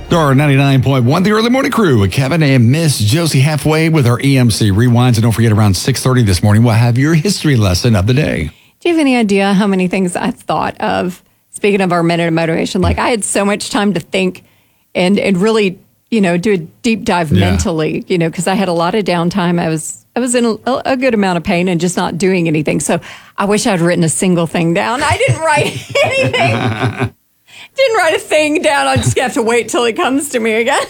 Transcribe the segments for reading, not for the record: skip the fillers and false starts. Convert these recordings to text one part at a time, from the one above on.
Star 99.1, the early morning crew with Kevin and Miss Josie halfway with our EMC Rewinds. And don't forget, around 6:30 this morning, we'll have your history lesson of the day. Do you have any idea how many things I thought of? Speaking of our minute of motivation, like I had so much time to think and really, do a deep dive mentally, because I had a lot of downtime. I was in a good amount of pain and just not doing anything. So I wish I'd written a single thing down. I didn't write anything. Didn't write a thing down. I'll just have to wait till it comes to me again.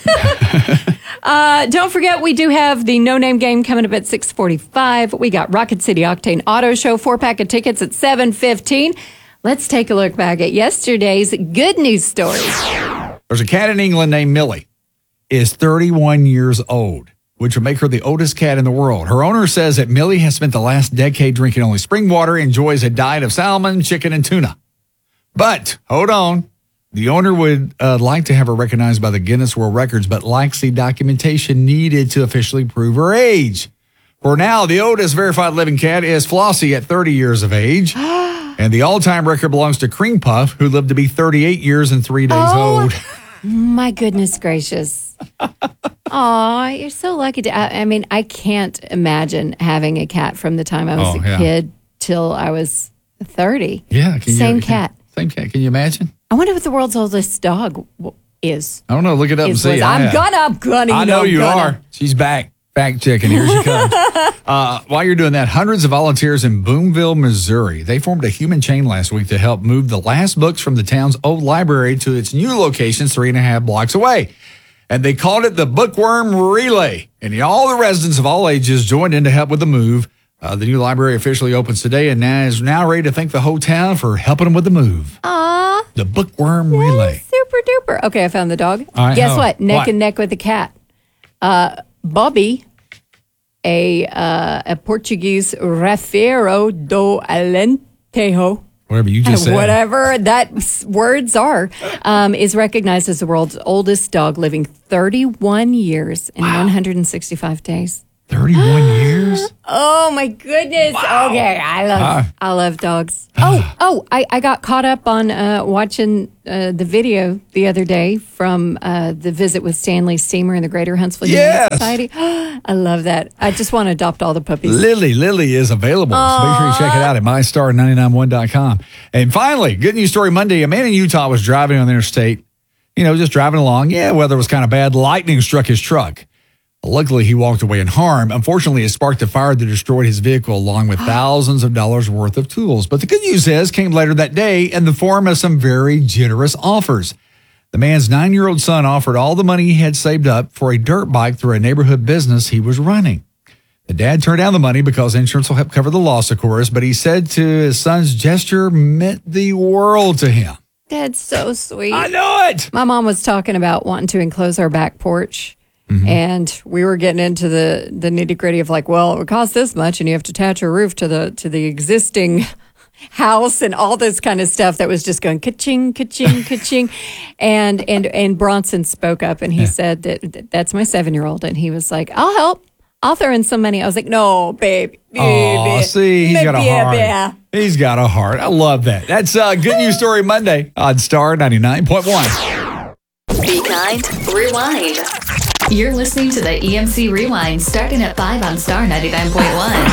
Don't forget, we do have the No Name game coming up at 6:45. We got Rocket City Octane Auto Show, 4-pack of tickets at 7:15. Let's take a look back at yesterday's good news stories. There's a cat in England named Millie. Is 31 years old, which would make her the oldest cat in the world. Her owner says that Millie has spent the last decade drinking only spring water, enjoys a diet of salmon, chicken, and tuna. But, hold on. The owner would like to have her recognized by the Guinness World Records, but lacks the documentation needed to officially prove her age. For now, the oldest verified living cat is Flossie at 30 years of age. And the all-time record belongs to Cream Puff, who lived to be 38 years and 3 days old. My goodness gracious. Aw, you're so lucky to. I can't imagine having a cat from the time I was a kid till I was 30. Yeah. Same cat. Same cat. Can you imagine? I wonder what the world's oldest dog is. I don't know. Look it up and see. I'm gonna. I know you are. She's back. Fact checking. Here she comes. While you're doing that, hundreds of volunteers in Boonville, Missouri, they formed a human chain last week to help move the last books from the town's old library to its new location 3.5 blocks away. And they called it the Bookworm Relay. And all the residents of all ages joined in to help with the move. The new library officially opens today and is now ready to thank the whole town for helping them with the move. Aww. The Bookworm Relay. Super duper. Okay, I found the dog. All right, Guess what? Neck and neck with the cat. Bobby, a Portuguese Rafeiro do Alentejo. Whatever you just said. Whatever that words are, is recognized as the world's oldest dog, living 31 years and 165 days. 31 years? Oh my goodness. Wow. Okay. I love dogs. I got caught up on watching the video the other day from the visit with Stanley Steamer and the Greater Huntsville Humane Society. I love that. I just want to adopt all the puppies. Lily is available. So make sure you check it out at mystar991.com. And finally, good news story Monday. A man in Utah was driving on the interstate, just driving along. Yeah, weather was kind of bad. Lightning struck his truck. Luckily, he walked away unharmed. Unfortunately, it sparked a fire that destroyed his vehicle along with thousands of dollars worth of tools. But the good news came later that day in the form of some very generous offers. The man's 9-year-old son offered all the money he had saved up for a dirt bike through a neighborhood business he was running. The dad turned down the money because insurance will help cover the loss, of course, but he said to his son's gesture meant the world to him. That's so sweet. I know it. My mom was talking about wanting to enclose our back porch. Mm-hmm. And we were getting into the nitty gritty of like, well, it would cost this much, and you have to attach a roof to the existing house and all this kind of stuff that was just going ka-ching, ka-ching, ka-ching. And Bronson spoke up and he said that's my 7-year-old, and he was like, I'll help. I'll throw in some money. I was like, no, babe. Oh, see, he's got a heart. He's got a heart. I love that. That's Good News Story Monday on Star 99.1. Be kind. Rewind. You're listening to the EMC Rewind starting at 5 on Star 99.1.